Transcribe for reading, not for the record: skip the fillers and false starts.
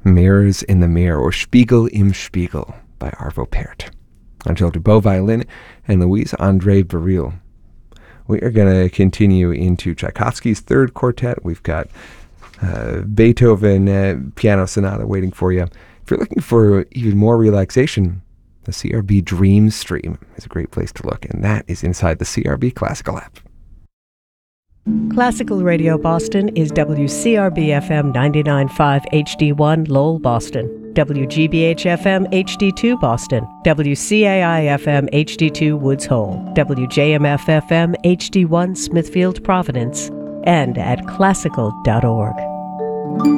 Mirrors in the Mirror, or Spiegel im Spiegel by Arvo Pärt. Angel Dubot violin and Louise Andre Baril. We are going to continue into Tchaikovsky's Third Quartet. We've got Beethoven Piano Sonata waiting for you. If you're looking for even more relaxation, the CRB Dream Stream is a great place to look, and that is inside the CRB Classical app. Classical Radio Boston is WCRB-FM 99.5 HD1 Lowell, Boston, WGBH-FM HD2 Boston, WCAI-FM HD2 Woods Hole, WJMF-FM HD1 Smithfield, Providence, and at classical.org.